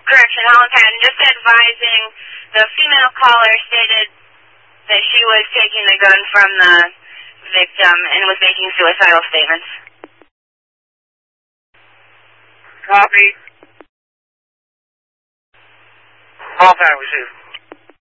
Correction, Holland Patton. Just advising, the female caller stated that she was taking the gun from the victim and was making suicidal statements. Copy. Holland Patton, receive.